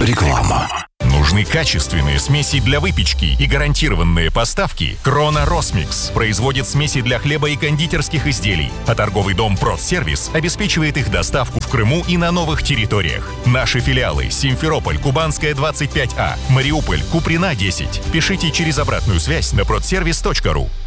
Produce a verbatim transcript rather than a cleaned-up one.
Реклама. Нужны качественные смеси для выпечки и гарантированные поставки? Крона Росмикс производит смеси для хлеба и кондитерских изделий, а торговый дом Продсервис обеспечивает их доставку в Крыму и на новых территориях. Наши филиалы: Симферополь, Кубанская, двадцать пять А, Мариуполь, Куприна, десять. Пишите через обратную связь на продсервис точка ру.